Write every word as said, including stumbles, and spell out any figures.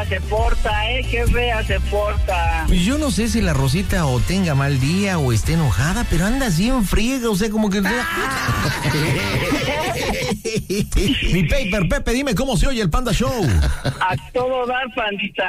fea se porta, ¿eh? Qué fea se porta. Pues yo no sé si la Rosita o tenga mal día o esté enojada, pero anda así en friega, o sea, como que... Mi Paper, Pepe, dime cómo se oye el Panda Show. A todo dar, pandita.